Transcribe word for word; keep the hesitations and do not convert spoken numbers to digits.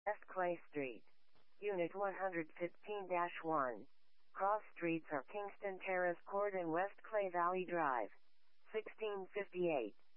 West Clay Street. Unit one fifteen dash one. Cross streets are Kingston Terrace Court and West Clay Valley Drive. sixteen fifty-eight.